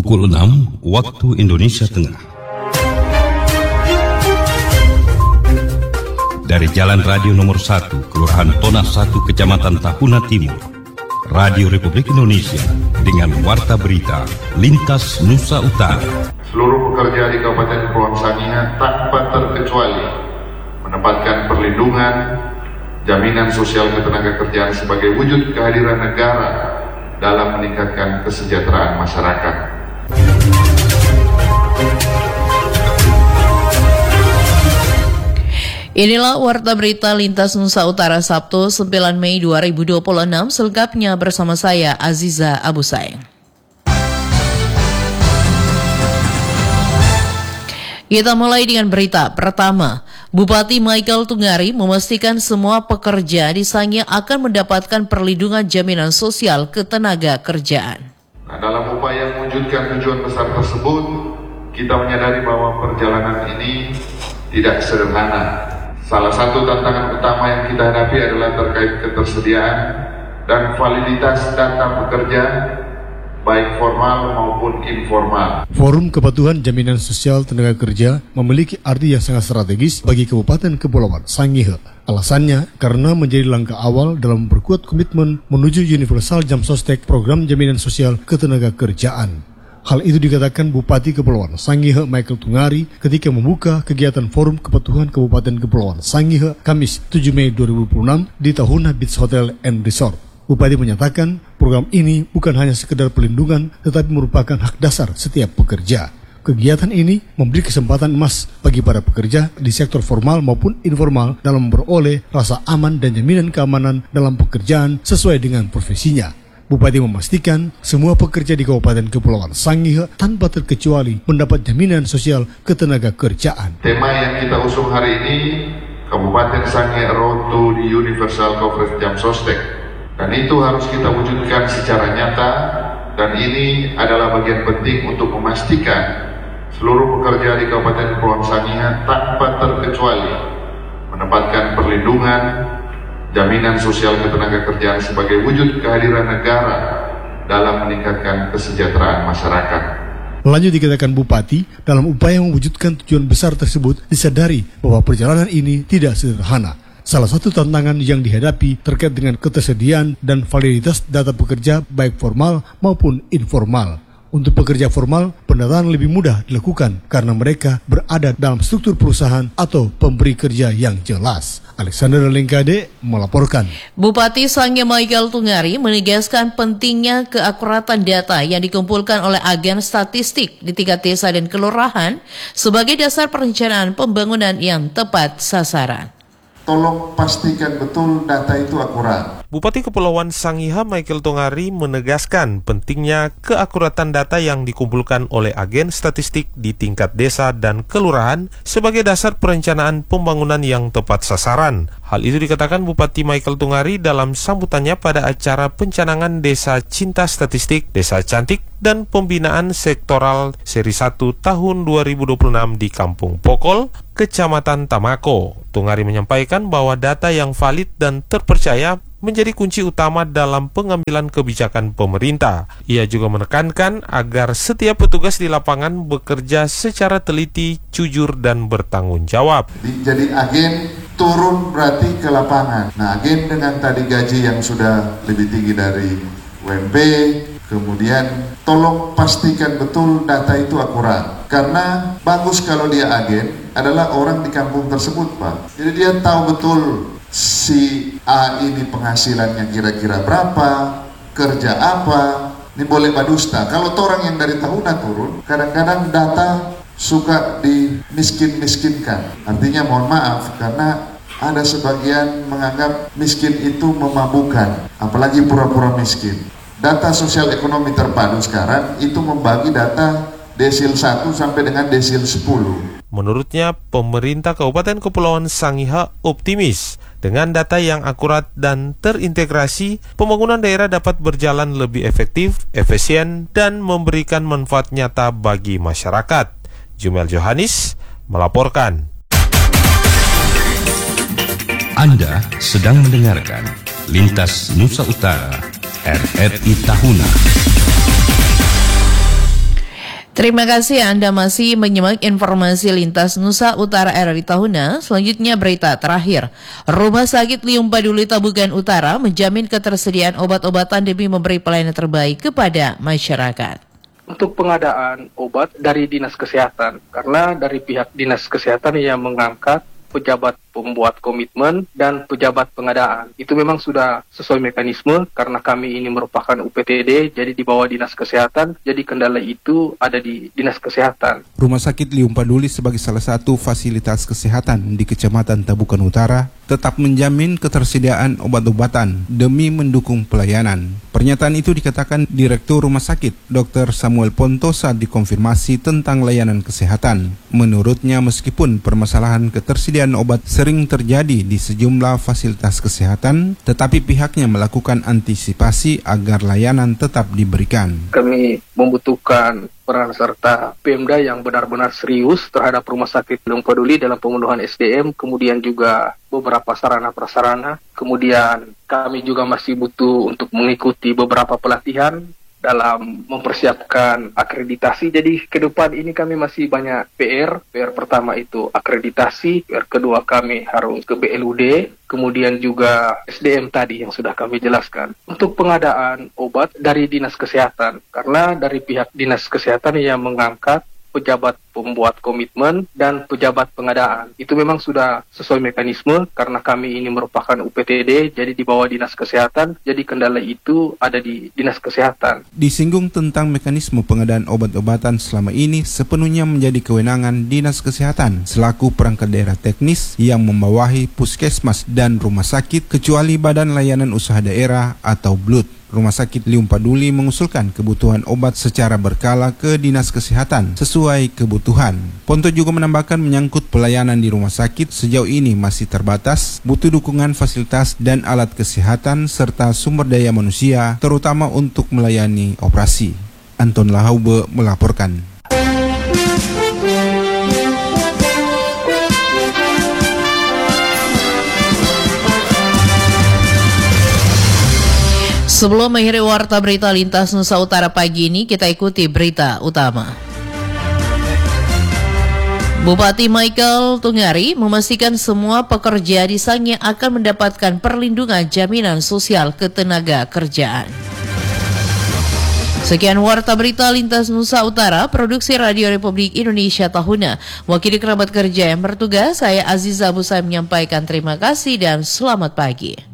Pukul 6 waktu Indonesia Tengah. Dari Jalan Radio Nomor 1, Kelurahan Tona 1, Kecamatan Tahuna Timur, Radio Republik Indonesia dengan warta berita Lintas Nusa Utara. Seluruh pekerja di Kabupaten Kepulauan Sangihe tanpa terkecuali mendapatkan perlindungan, jaminan sosial ketenagakerjaan sebagai wujud kehadiran negara dalam meningkatkan kesejahteraan masyarakat. Inilah warta berita Lintas Nusa Utara Sabtu 9 Mei 2026 selengkapnya bersama saya Aziza Abu Saeng. Kita mulai dengan berita pertama. Bupati Michael Tungari memastikan semua pekerja di Sangihe akan mendapatkan perlindungan jaminan sosial ketenaga kerjaan. Nah, dalam upaya mewujudkan tujuan besar tersebut, kita menyadari bahwa perjalanan ini tidak sederhana. Salah satu tantangan utama yang kita hadapi adalah terkait ketersediaan dan validitas data pekerja, baik formal maupun informal. Forum Kepatuhan Jaminan Sosial Tenaga Kerja memiliki arti yang sangat strategis bagi Kabupaten Kepulauan Sangihe. Alasannya karena menjadi langkah awal dalam memperkuat komitmen menuju Universal Jam Sostek Program Jaminan Sosial Ketenaga Kerjaan. Hal itu dikatakan Bupati Kepulauan Sangihe Michael Tungari ketika membuka kegiatan Forum Kepatuhan Kabupaten Kepulauan Sangihe Kamis 7 Mei 2026 di Tahuna Beach Hotel and Resort. Bupati menyatakan program ini bukan hanya sekedar perlindungan tetapi merupakan hak dasar setiap pekerja. Kegiatan ini memberi kesempatan emas bagi para pekerja di sektor formal maupun informal dalam memperoleh rasa aman dan jaminan keamanan dalam pekerjaan sesuai dengan profesinya. Bupati memastikan semua pekerja di Kabupaten Kepulauan Sangihe tanpa terkecuali mendapat jaminan sosial ketenaga kerjaan. Tema yang kita usung hari ini, Kabupaten Sangihe Road to the Universal Coverage Jam Sostek. Dan itu harus kita wujudkan secara nyata, dan ini adalah bagian penting untuk memastikan seluruh pekerja di Kabupaten Kepulauan Sangihe tanpa terkecuali mendapatkan perlindungan, jaminan sosial ketenagakerjaan sebagai wujud kehadiran negara dalam meningkatkan kesejahteraan masyarakat. Lanjut dikatakan Bupati, dalam upaya mewujudkan tujuan besar tersebut disadari bahwa perjalanan ini tidak sederhana. Salah satu tantangan yang dihadapi terkait dengan ketersediaan dan validitas data pekerja baik formal maupun informal. Untuk pekerja formal, pendataan lebih mudah dilakukan karena mereka berada dalam struktur perusahaan atau pemberi kerja yang jelas. Alexander Lengkade melaporkan. Bupati Sangihe Michael Tungari menegaskan pentingnya keakuratan data yang dikumpulkan oleh agen statistik di tingkat desa dan kelurahan sebagai dasar perencanaan pembangunan yang tepat sasaran. Tolong pastikan betul data itu akurat. Bupati Kepulauan Sangihe Michael Tungari menegaskan pentingnya keakuratan data yang dikumpulkan oleh agen statistik di tingkat desa dan kelurahan sebagai dasar perencanaan pembangunan yang tepat sasaran. Hal itu dikatakan Bupati Michael Tungari dalam sambutannya pada acara pencanangan Desa Cinta Statistik, Desa Cantik, dan Pembinaan Sektoral Seri 1 tahun 2026 di Kampung Pokol, Kecamatan Tamako. Tungari menyampaikan bahwa data yang valid dan terpercaya menjadi kunci utama dalam pengambilan kebijakan pemerintah. Ia juga menekankan agar setiap petugas di lapangan bekerja secara teliti, jujur, dan bertanggung jawab. Jadi agen turun berarti ke lapangan. Nah, agen dengan tadi gaji yang sudah lebih tinggi dari UMP, kemudian tolong pastikan betul data itu akurat. Karena bagus kalau dia agen adalah orang di kampung tersebut, Pak. Jadi dia tahu betul si A ini penghasilannya kira-kira berapa, kerja apa, ini boleh badusta. Kalau orang yang dari Tahuna turun, kadang-kadang data suka dimiskin-miskinkan. Artinya mohon maaf, karena ada sebagian menganggap miskin itu memabukkan, apalagi pura-pura miskin. Data sosial ekonomi terpadu sekarang itu membagi data desil 1 sampai dengan desil 10. Menurutnya, pemerintah Kabupaten Kepulauan Sangihe optimis dengan data yang akurat dan terintegrasi, pembangunan daerah dapat berjalan lebih efektif, efisien, dan memberikan manfaat nyata bagi masyarakat. Jumel Johannes melaporkan. Anda sedang mendengarkan Lintas Nusa Utara, RRI Tahuna. Terima kasih Anda masih menyimak informasi Lintas Nusa Utara RRI Tahuna. Selanjutnya berita terakhir. Rumah Sakit Liung Paduli Tabukan Utara menjamin ketersediaan obat-obatan demi memberi pelayanan terbaik kepada masyarakat. Untuk pengadaan obat dari Dinas Kesehatan, karena dari pihak Dinas Kesehatan yang mengangkat pejabat pembuat komitmen dan pejabat pengadaan. Itu memang sudah sesuai mekanisme karena kami ini merupakan UPTD, jadi di bawah Dinas Kesehatan, jadi kendala itu ada di Dinas Kesehatan. Rumah Sakit Liung Paduli sebagai salah satu fasilitas kesehatan di Kecamatan Tabukan Utara tetap menjamin ketersediaan obat-obatan demi mendukung pelayanan. Pernyataan itu dikatakan Direktur Rumah Sakit Dr. Samuel Ponto saat dikonfirmasi tentang layanan kesehatan. Menurutnya meskipun permasalahan ketersediaan obat sering terjadi di sejumlah fasilitas kesehatan, tetapi pihaknya melakukan antisipasi agar layanan tetap diberikan. Kami membutuhkan peran serta Pemda yang benar-benar serius terhadap Rumah Sakit Liung Paduli dalam pemenuhan SDM, kemudian juga beberapa sarana-prasarana, kemudian kami juga masih butuh untuk mengikuti beberapa pelatihan dalam mempersiapkan akreditasi. Jadi ke depan ini kami masih banyak PR. PR pertama itu akreditasi, PR kedua kami harus ke BLUD, kemudian juga SDM tadi yang sudah kami jelaskan. Untuk pengadaan obat dari Dinas Kesehatan, karena dari pihak Dinas Kesehatan yang mengangkat pejabat pembuat komitmen dan pejabat pengadaan. Itu memang sudah sesuai mekanisme karena kami ini merupakan UPTD, jadi di bawah Dinas Kesehatan, jadi kendala itu ada di Dinas Kesehatan. Disinggung tentang mekanisme pengadaan obat-obatan selama ini sepenuhnya menjadi kewenangan Dinas Kesehatan selaku perangkat daerah teknis yang membawahi puskesmas dan rumah sakit kecuali Badan Layanan Usaha Daerah atau BLUD. Rumah Sakit Liung Paduli mengusulkan kebutuhan obat secara berkala ke Dinas Kesehatan sesuai kebutuhan. Ponto juga menambahkan menyangkut pelayanan di rumah sakit sejauh ini masih terbatas, butuh dukungan fasilitas dan alat kesehatan serta sumber daya manusia terutama untuk melayani operasi. Anton Lahaube melaporkan. Sebelum mengakhiri warta berita Lintas Nusa Utara pagi ini, kita ikuti berita utama. Bupati Michael Tungari memastikan semua pekerja di Sangye akan mendapatkan perlindungan jaminan sosial ketenaga kerjaan. Sekian warta berita Lintas Nusa Utara, produksi Radio Republik Indonesia Tahuna. Wakili kerabat kerja yang bertugas, saya Aziza Busai menyampaikan terima kasih dan selamat pagi.